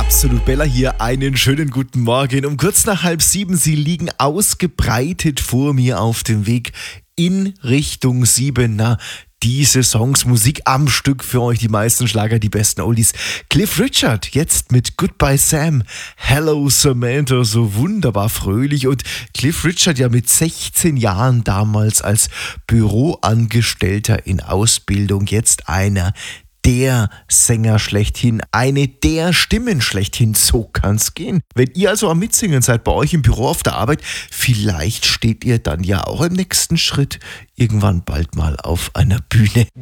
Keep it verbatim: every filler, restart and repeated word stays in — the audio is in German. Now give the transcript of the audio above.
Absolut Bella hier, einen schönen guten Morgen. Um kurz nach halb sieben, Sie liegen ausgebreitet vor mir auf dem Weg in Richtung Siebener. Diese Songs, Musik am Stück für euch, die meisten Schlager, die besten Oldies. Cliff Richard, jetzt mit Goodbye Sam, Hello Samantha, so wunderbar fröhlich. Und Cliff Richard ja mit sechzehn Jahren damals als Büroangestellter in Ausbildung, jetzt einer der Sänger schlechthin, eine der Stimmen schlechthin, so kann's gehen. Wenn ihr also am Mitsingen seid bei euch im Büro auf der Arbeit, vielleicht steht ihr dann ja auch im nächsten Schritt irgendwann bald mal auf einer Bühne.